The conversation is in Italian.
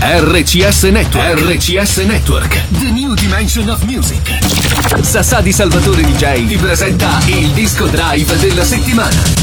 RCS Network. RCS Network. The New Dimension of Music. Sassà di Salvatore DJ ti presenta il disco drive della settimana.